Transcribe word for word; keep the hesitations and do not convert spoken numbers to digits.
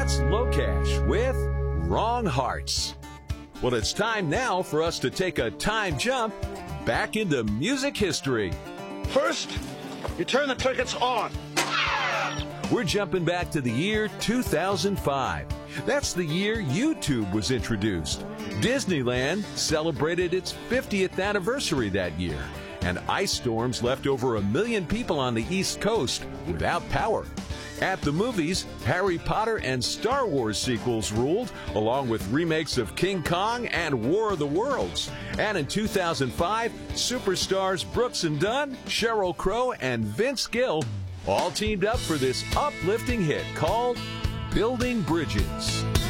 That's Locash with Wrong Hearts. Well, it's time now for us to take a time jump back into music history. First, you turn the crickets on. We're jumping back to the year two thousand five. That's the year YouTube was introduced. Disneyland celebrated its fiftieth anniversary that year, and ice storms left over a million people on the East Coast without power. At the movies, Harry Potter and Star Wars sequels ruled, along with remakes of King Kong and War of the Worlds. And in two thousand five, superstars Brooks and Dunn, Sheryl Crow, and Vince Gill all teamed up for this uplifting hit called Building Bridges.